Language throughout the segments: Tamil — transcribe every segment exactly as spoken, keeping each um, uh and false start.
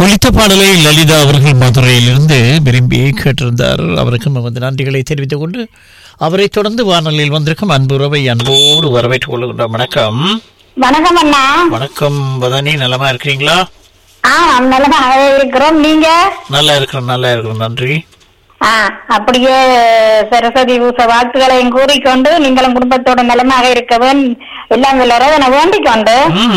ஒலித்த பாடலை லலிதா அவர்கள் மதுரையிலிருந்து விரும்பி கேட்டிருந்தார். அவருக்கும் வந்து நன்றிகளை தெரிவித்துக் கொண்டு அவரை தொடர்ந்து வானொலியில் வந்திருக்கும் அன்பு உறவை அன்போடு வரவேற்றுக் கொள்கின்றோம். வணக்கம். வணக்கம் அண்ணா. வணக்கம் பதானி, நலமா இருக்கிறீங்களா? ஆ நலமா இருக்கிறோம். நீங்க? நல்லா இருக்கிறோம் நல்லா இருக்கிறோம் நன்றி. ஆ அப்படியே சரஸ்வதி பூச வாழ்த்துக்களையும் கூறிக்கொண்டு நீங்களும் குடும்பத்தோட நலமாக இருக்கவன் எல்லாம் விளையாட வேண்டிக் கொண்டு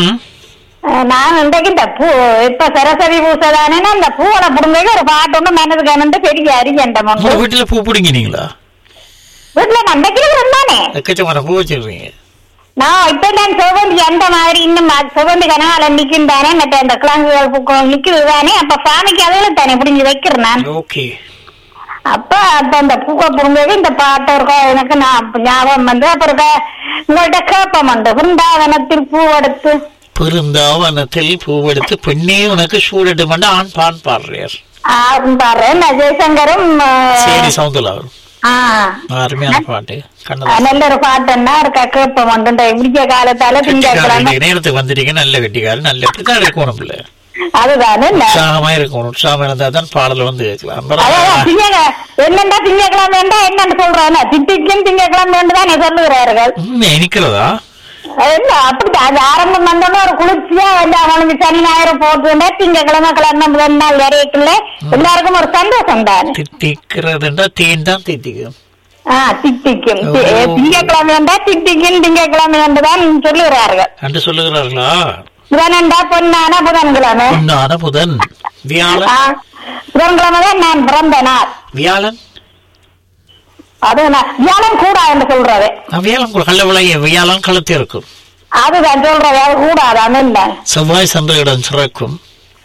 நான் இன்றைக்கு இந்த பூ இப்ப சரஸ்வதி பூசை தானே அந்த பூவோட புடுங்க ஒரு பாட்டு ஒண்ணு மனதுக்கு பெரிய அரியண்டம் வீட்டுல பூ பிடிங்கினீங்களா? வீட்டுல நண்டைக்கு தானே பூ வச்சிருக்கீங்க. நான் இப்ப நான் சிவந்தி அந்த மாதிரி இன்னும் சிவந்தி கனால நிக்கும் தானே மற்ற அந்த கிழங்குகள் பூ நிக்குது தானே. அப்ப சாமிக்கு அதில் தானே பிடிஞ்சி வைக்கிறேன் நான். ஓகே. அப்ப அப்ப அந்த பூவை புடுங்கவே இந்த பாட்டு இருக்கும் எனக்கு நான் ஞாபகம் வந்து அப்புறம் உங்கள்கிட்ட கேப்பம் உண்டு. பிருந்தாவனத்தில் பூவெடுத்து பெருந்தாவனத்தில் பூவெடுத்து பெண்ணே உனக்கு சூடட்டு மண்ட ஆண் பான் பாடுறார் பாடுறேன். ஜெய்சங்கரும் சரி சவுந்தலாவும் அருமையான பாட்டு. நல்ல ஒரு பாட்டுன்னா ஒரு கேப்பம் உண்டு. விடிய காலத்தால திங்கட்கிழமை நேரத்துக்கு வந்துட்டீங்க. நல்ல வெட்டிக்காரு நல்ல இப்படிதான் இருக்கணும். இல்ல அதுதானே உற்சாகமா இருக்கணும். உற்சாகம் இருந்தா தான் பாடல் வந்து கேட்கலாம். என்னண்டா திங்கக்கிழமை வேண்டா என்னன்னு சொல்றாங்க. திட்டிக்கும் திங்கக்கிழமை வேண்டுதான் சொல்லுகிறார்கள். நிக்கிறதா இல்ல அப்படி அது ஆரம்பம் வந்தோட ஒரு குளிர்ச்சியா வந்து அவனுக்கு சனி ஞாயிறு போட்டு திங்கக்கிழமை கிழமை முதல் நாள் வரைக்குள்ள எல்லாருக்கும் ஒரு சந்தோஷம் தான். திட்டிக்கிறதுண்டா தேன் தான் திட்டிக்கும். ஆஹ் திட்டிக்கும் திங்கக்கிழமை வேண்டா திட்டிக்கும் திங்கக்கிழமை என்றுதான் சொல்லுகிறார்கள். என்று சொல்லுகிறார்களா? புதனண்டா பொன்னான புதன்கிழமை. பொன்னான புதன். வியாழன் புதன்கிழமை தான் நான் பிறந்த நாள். வியாழன் அது வியாழன் கூட என்று சொல்றது. வியாழன் கூட கள்ள விளைய வியாழன் கழுத்து இருக்கும். அதுதான் சொல்றது. அது கூடாது. இல்ல செவ்வாய் சென்ற இடம் சிறக்கும்.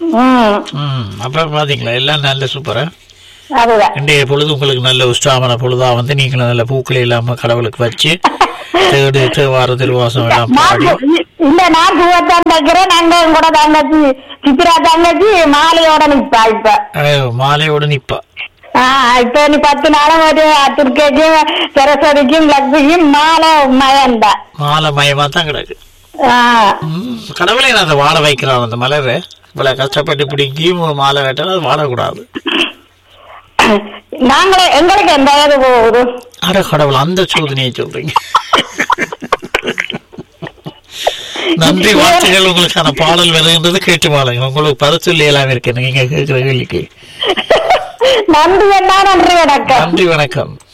அப்ப பாத்தீங்களா எல்லாம் நல்ல சூப்பரா. இன்றைய பொழுது உங்களுக்கு நல்ல உற்சாகமான பொழுதா வந்து நீங்களும் நல்ல பூக்களை இல்லாம கடவுளுக்கு வச்சு தேடு தேவார திருவாசம் எல்லாம் பாடி. இல்ல நான் பூவத்தான் தைக்கிறேன். நாங்க கூட தங்கச்சி சித்திரா தங்கச்சி மாலையோட நிப்பா. இப்ப மாலையோட நிப்பா. ஆஹ் இப்ப நீ பத்து நாளும் ஒரு துர்க்கைக்கும் சரஸ்வதிக்கும் லட்சுமிக்கும் மாலை மயம்தான். மாலை மயமா தான் கிடக்கு. கடவுளை நான் அதை வாழ வைக்கிறான். அந்த மலரை இவ்வளவு கஷ்டப்பட்டு பிடிக்கி மாலை வெட்டாலும் அது வாழக்கூடாது. நாங்களே எங்களுக்கு எந்த வயது போகுது? அட கடவுள் அந்த சோதனையை சொல்றீங்க. நன்றி வாழ்த்துகள். உங்களுக்கான பாடல் வருகின்றது கேட்டு வாழுங்க. உங்களுக்கு பத சொல்லி எல்லாம் இருக்கு நீங்க கேட்கிற கேள்விக்கு. நன்றி. நன்றி வணக்கம். நன்றி வணக்கம்.